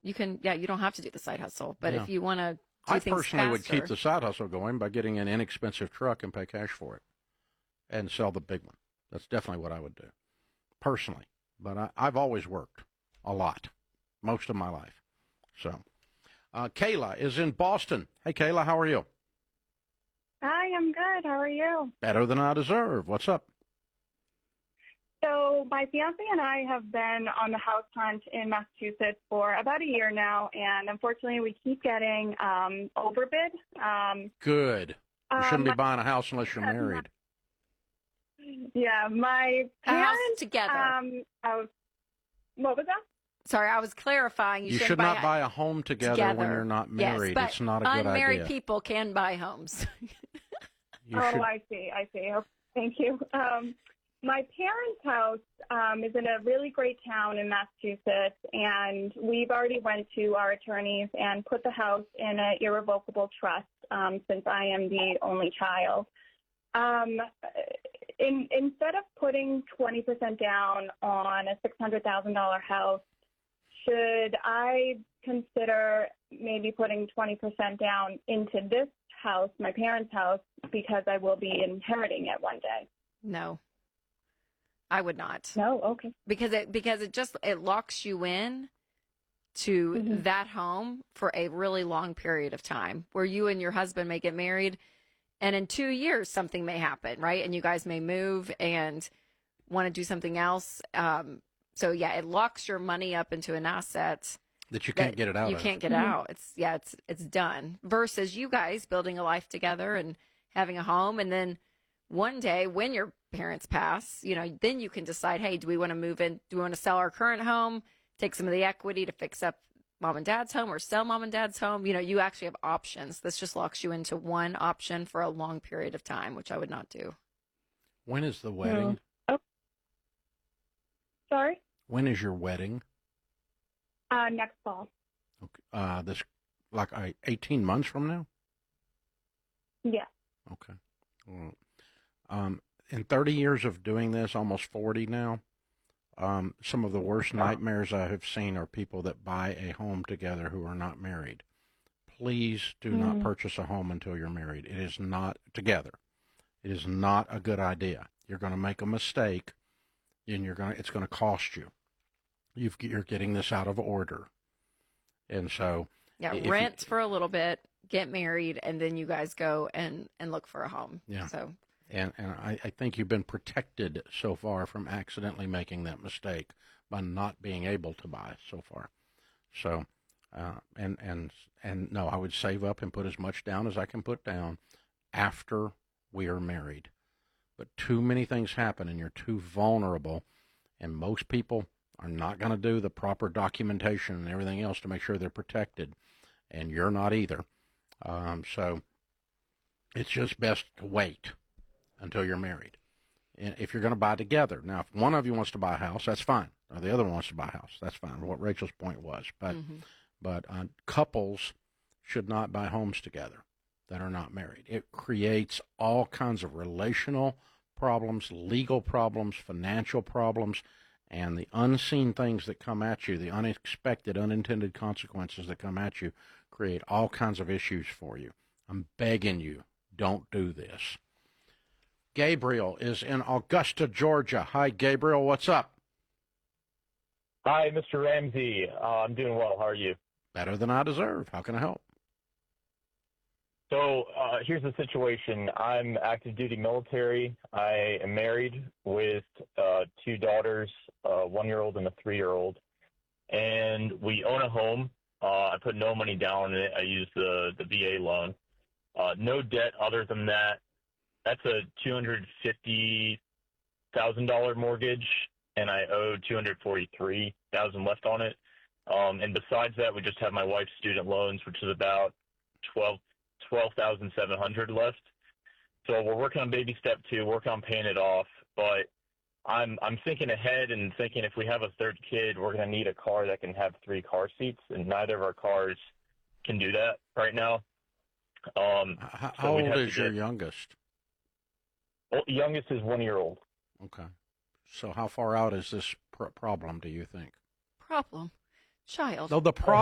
You can, yeah, you don't have to do the side hustle, but Yeah. if you want to do I things personally would keep faster- the side hustle going by getting an inexpensive truck and pay cash for it and sell the big one. That's definitely what I would do personally. But I've always worked a lot, most of my life. So, Kayla is in Boston. Hey, Kayla, how are you? Hi, I'm good. How are you? Better than I deserve. What's up? So my fiance and I have been on the house hunt in Massachusetts for about a year now, and unfortunately we keep getting overbid. Good. You shouldn't be buying a house unless you're married. Yeah, my A house parents together. What was that? Sorry, I was clarifying. You should not buy a home together when you're not married. Yes, but it's not a good idea. unmarried people can buy homes. I see. Oh, thank you. My parents' house is in a really great town in Massachusetts, and we've already went to our attorneys and put the house in an irrevocable trust since I am the only child. Instead of putting 20% down on a $600,000 house, should I consider maybe putting 20% down into this house, my parents' house, because I will be inheriting it one day? No, I would not. No, okay. Because it locks you in to that home for a really long period of time, where you and your husband may get married, and in 2 years something may happen, right? And you guys may move and want to do something else. So yeah, it locks your money up into an asset that you can't get it out. You can't get it out. It's done. Versus you guys building a life together and having a home, and then one day when your parents pass, then you can decide, hey, do we want to move in? Do we want to sell our current home, take some of the equity to fix up mom and dad's home, or sell mom and dad's home? You actually have options. This just locks you into one option for a long period of time, which I would not do. When is the wedding? Oh. Sorry? When is your wedding? Next fall. Okay. This 18 months from now? Yeah. Okay. Well, in 30 years of doing this, almost 40 now, some of the worst nightmares I have seen are people that buy a home together who are not married. Please do not purchase a home until you're married. It is not together. It is not a good idea. You're going to make a mistake, and it's going to cost you. You're getting this out of order. And so rent for a little bit, get married, and then you guys go and look for a home. Yeah. So and I think you've been protected so far from accidentally making that mistake by not being able to buy so far. So and no, I would save up and put as much down as I can put down after we are married. But too many things happen and you're too vulnerable, and most people are not going to do the proper documentation and everything else to make sure they're protected, and you're not either. So it's just best to wait until you're married. And if you're going to buy together, now if one of you wants to buy a house, that's fine. Or the other one wants to buy a house, that's fine. What Rachel's point was, but couples should not buy homes together that are not married. It creates all kinds of relational problems, legal problems, financial problems, and the unseen things that come at you, the unexpected, unintended consequences that come at you, create all kinds of issues for you. I'm begging you, don't do this. Gabriel is in Augusta, Georgia. Hi, Gabriel. What's up? Hi, Mr. Ramsey. I'm doing well. How are you? Better than I deserve. How can I help? So here's the situation. I'm active duty military. I am married with two daughters, a 1-year-old and a 3-year-old. And we own a home. I put no money down in it. I use the VA loan. No debt other than that. That's a $250,000 mortgage, and I owe $243,000 left on it. And besides that, we just have my wife's student loans, which is about $12,700 left. So we're working on baby step 2, working on paying it off. But I'm thinking ahead and thinking if we have a third kid, we're going to need a car that can have 3 car seats, and neither of our cars can do that right now. How old is your youngest? Well, youngest is 1-year-old. Okay. So how far out is this problem, do you think? Problem? Child. No, the problem.